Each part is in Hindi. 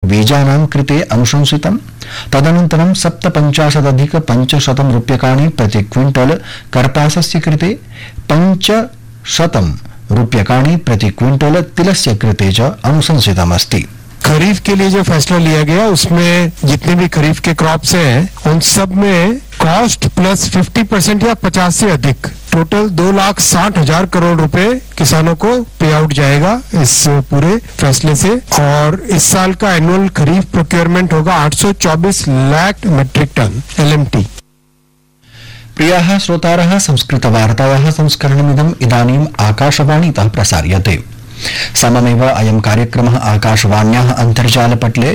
बीजानां कृते अनुशंसितम्। तदनन्तरं 57,500 रूप्यकाणि प्रति क्विंटल, कर्पासस्य कृते 500 रूप्यकाणि प्रति क्विंटल, तिलस्य कृते च अनुशंसितमस्ति। खरीफ के लिए जो फैसला लिया गया उसमें जितने भी खरीफ के क्रॉप्स हैं उन सब में कॉस्ट प्लस 50% या 50 से अधिक टोटल 2,60,000 करोड़ रुपए किसानों को पे आउट जाएगा इस पूरे फैसले से। और इस साल का एनुअल खरीफ प्रोक्योरमेंट होगा 824 लाख मेट्रिक टन LMT। प्रियाः श्रोतारः, संस्कृतवार्तायाः संस्करणमिदम् इदानीम् आकाशवाणीतः प्रसार्यते। सममेव अयं कार्यक्रमः आकाशवाण्याः अन्तर्जालपटले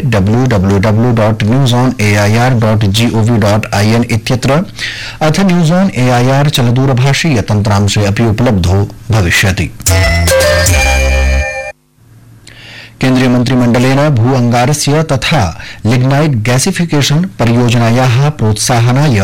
www.newsonair.gov.in इत्यत्र अथ न्यूज़ ऑन एआईआर चलदूरभाषीय तन्त्रांशे अपि उपलब्धो भविष्यति। केन्द्रीय मंत्रिमण्डलेन भू अंगारस्य तथा लिग्नाइट गैसिफिकेशन परियोजनायाः प्रोत्साहनाय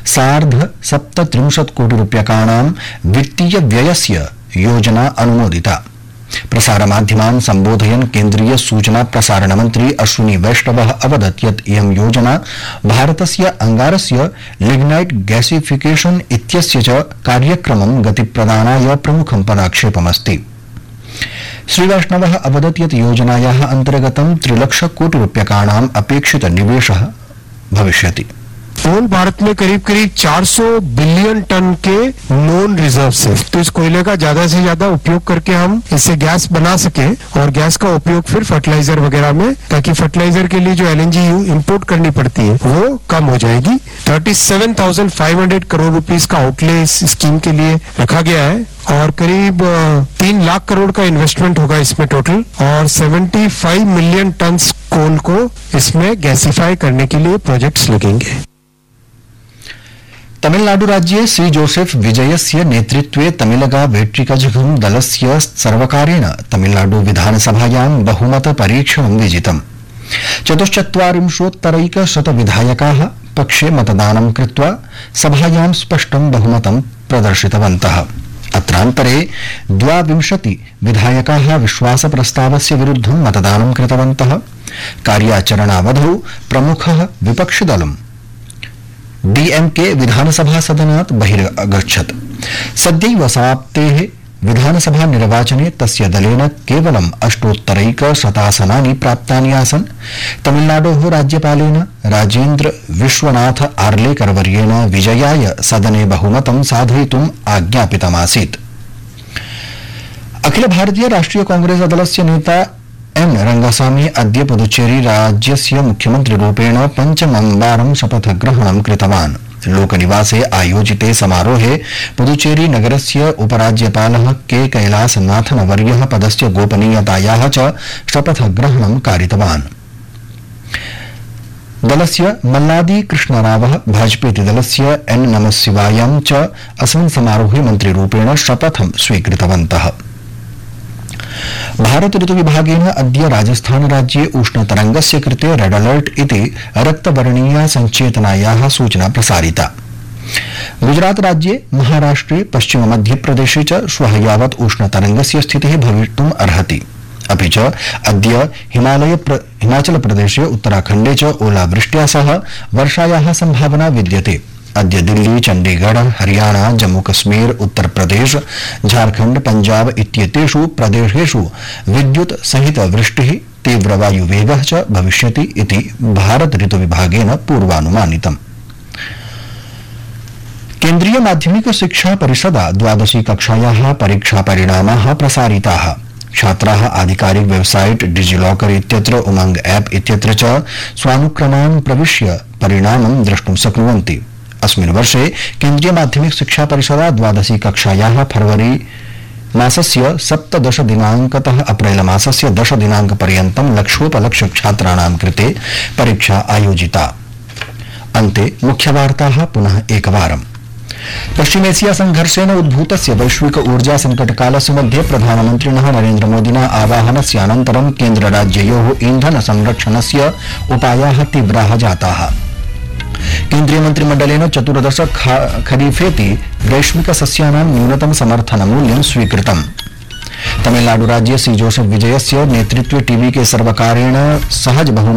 37 कोटि रूप्यकाणां वित्तीय व्ययस्य योजना अनुमोदिता। प्रसारमाध्यमान् सम्बोधयन् केन्द्रीय सूचना प्रसारण मंत्री अश्विनी वैष्णवः अवदत् यत् इयं योजना भारतस्य अंगारस्य लिग्नाइट गैसिफिकेशन इत्यस्य च कार्यक्रमं गतिप्रदानाय प्रमुखं पदक्षेपमस्ति। श्री वैष्णवः अवदत् यत् योजनायाः अन्तर्गतं 3 लाख कोटि रूप्यकाणाम् अपेक्षित निवेशः भविष्यति। पूर्ण भारत में करीब 400 बिलियन टन के नोन रिजर्व है, तो इस कोयले का ज्यादा से ज्यादा उपयोग करके हम इससे गैस बना सके और गैस का उपयोग फिर फर्टिलाइजर वगैरह में, ताकि फर्टिलाइजर के लिए जो LNG इंपोर्ट करनी पड़ती है वो कम हो जाएगी। 37,500 करोड़ रुपीस का आउटले इस स्कीम के लिए रखा गया है और करीब 3 लाख करोड़ का इन्वेस्टमेंट होगा इसमें टोटल, और 75 मिलियन टन कोल को इसमें गैसिफाई करने के लिए प्रोजेक्ट्स लगेंगे। तमिलनाडु राज्ये श्री जोसेफ विजयस्य नेतृत्वे तमिलगा वेट्रिकजघं दलस्य सर्वकारेण तमिलनाडु विधानसभायां बहुमत परीक्षणं विजितम्। 44% विधायकाः पक्षे मतदानं कृत्वा सभायां स्पष्टं बहुमतं प्रदर्शितवन्तः। अत्रान्तरे 22 विधायकाः विश्वासप्रस्तावस्य विरुद्धं मतदानं कृतवन्तः। कार्याचरणावधौ प्रमुखः विपक्षिदलं DMK विधानसभा सदनात् बहिरगच्छत्। सद्यैव समाप्तेः विधानसभा निर्वाचने तस्य दलेन केवलम् 8,100 आसनानि प्राप्तानि आसन्। तमिलनाडोः राज्यपालेन राजेन्द्र विश्वनाथ आर्लेकर वर्येण विजयाय सदने बहुमतं साधयितुम् आज्ञापितमासीत्। अखिल भारतीय राष्ट्रिय कांग्रेस दलस्य नेता N रंगस्वामी अद्य पुदुचेरी राज्यस्य मुख्यमन्त्रिरूपेण 5मं वारं शपथग्रहणं कृतवान्। लोकनिवासे आयोजिते समारोहे पुदुचेरी नगरस्य उपराज्यपालः K कैलासनाथन वर्यः पदस्य गोपनीयतायाः च शपथग्रहणं कारितवान्। दलस्य मल्लादी कृष्णरावः भाजपेति दलस्य N नमःशिवायं च अस्मिन् समारोहे मन्त्रिरूपेण शपथं स्वीकृतवन्तः। भारत ऋतुविभागेन अद्य राजस्थान राज्ये उष्णतरंगस्य कृते रेड अलर्ट इति रक्तवर्णीया संचेतनायाः सूचना प्रसारिता। गुजरात राज्ये, महाराष्ट्रे, पश्चिम मध्यप्रदेशे च श्वः यावत् उष्णतरंगस्य स्थितिः भवितुम् अर्हति। अपि च अद्य हिमाचल प्रदेशे, उत्तराखण्डे च ओलावृष्ट्या सह वर्षायाः संभावना विद्यते। अद्य दिल्ली, चंडीगढ़, हरियाणा, जम्मू कश्मीर, उत्तर प्रदेश, झारखंड, पंजाब इत्येतेषु प्रदेशेषु विद्युत सहित वृष्टिः, तीव्र वायुवेगः च भविष्यति इति भारत ऋतुविभागेन पूर्वानुमानितम्। केन्द्रीय माध्यमिक शिक्षा परिषदा 12वी कक्षायाः परीक्षा परिणामाः प्रसारिताः। छात्राः आधिकारिक वेबसाइट डिजिलॉकर इत्यत्र, उमंग ऐप इत्यत्र च स्वानुक्रमान् प्रविश्य परिणामं द्रष्टुं शक्नुवन्ति। अस्मिन् वर्षे केन्द्रीय माध्यमिक शिक्षा परिषदा 12वी कक्षायाः फरवरी मासस्य 17 दिनाङ्कतः अप्रैल मासस्य 10 दिनाङ्कपर्यन्तं लक्षोपलक्ष छात्राणां कृते परीक्षा आयोजिता। अन्ते मुख्यवार्ताः पुनः एकवारम्। पश्चिमेशिया संघर्षेण उद्भूतस्य वैश्विक ऊर्जा संकटकालस्य मध्ये प्रधानमन्त्रिणः नरेन्द्र मोदिना आवाहनस्य अनन्तरं केन्द्रराज्ययोः ईंधन संरक्षणस्य उपायाः तीव्राः जाताः। केन्द्रीय मंत्रिमण्डलेन 14 खरीफेति वैश्विक सस्यानां न्यूनतम समर्थन मूल्यं स्वीकृतम्। तमिलनाडु राज्ये श्री जोसेफ विजयस्य नेतृत्वे TVK सर्वकारेण सहज बहुमत